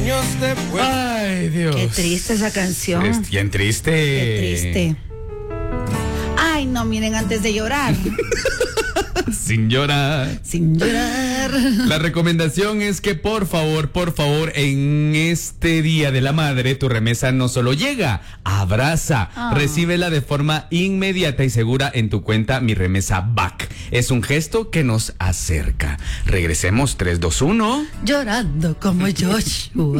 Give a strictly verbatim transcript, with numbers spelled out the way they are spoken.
Ay, Dios. Qué triste esa canción. Es bien triste. Qué triste. Ay, no, miren, antes de llorar. Sin llorar. Sin llorar. La recomendación es que por favor, por favor, en este Día de la Madre, tu remesa no solo llega, abraza, Oh. recíbela de forma inmediata y segura en tu cuenta Mi Remesa Back. Es un gesto que nos acerca. Regresemos tres, dos, uno. Llorando como Joshua.